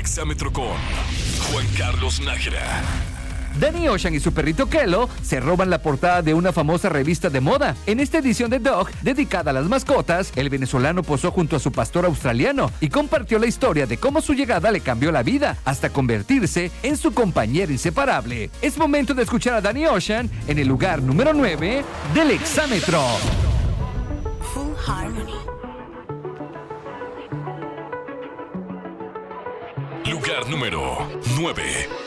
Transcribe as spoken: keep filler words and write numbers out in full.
Exámetro con Juan Carlos Nájera. Danny Ocean y su perrito Kelo se roban la portada de una famosa revista de moda. En esta edición de Dog, dedicada a las mascotas, el venezolano posó junto a su pastor australiano y compartió la historia de cómo su llegada le cambió la vida, hasta convertirse en su compañero inseparable. Es momento de escuchar a Danny Ocean en el lugar número nueve del Exámetro. Full Harmony. Lugar número nueve.